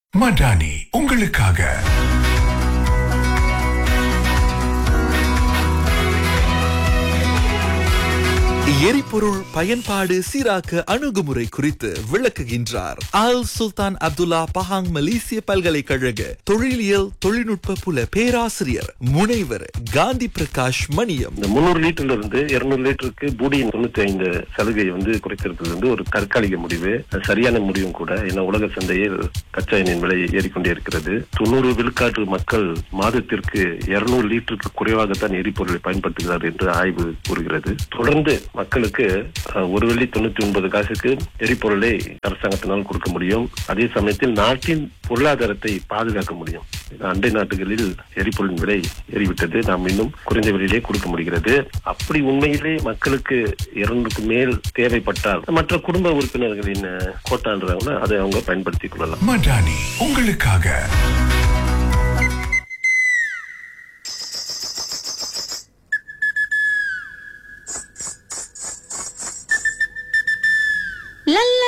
மடானி உங்களுக்காக. எரிபொருள் பயன்பாடு சீராக்க அணுகுமுறை குறித்து விளக்குகின்றார் ஆல் சுல்தான் அப்துல்லா பஹாங் மலேசிய பல்கலைக்கழக தொழிலியல் தொழில்நுட்ப புல பேராசிரியர் முனைவர் காந்தி பிரகாஷ் மணியம். இந்த 300 லிட்டர்ல இருந்து 200 லிட்டருக்கு பூடியின் 95 சலுகையை ஒரு ஒரு தற்காலிக முடிவு, சரியான முடிவும் கூட. ஏன்னா உலக சந்தையில் கச்சா எண்ணெயின் விலை ஏறிக்கொண்டே இருக்கிறது. 90 விழுக்காட்டு மக்கள் மாதத்திற்கு 200 லிட்டருக்கு குறைவாகத்தான் எரிபொருளை பயன்படுத்துகிறார் என்று ஆய்வு கூறுகிறது. தொடர்ந்து மக்களுக்கு $1.99 எரிபொருளை அரசாங்கத்தினால் கொடுக்க முடியும். அதே சமயத்தில் நாட்டின் பொருளாதாரத்தை பாதுகாக்க முடியும். அண்டை நாட்டுகளில் எரிபொருளின் விலை ஏறிவிட்டது, நாம் இன்னும் குறைந்த விலையிலே கொடுக்க முடிகிறது. அப்படி உண்மையிலே மக்களுக்கு 200க்கு மேல் தேவைப்பட்டால் மற்ற குடும்ப உறுப்பினர்களின் கோட்டான்றாங்கன்னா அதை அவங்க பயன்படுத்திக் கொள்ளலாம். மடானி உங்களுக்காக. லல்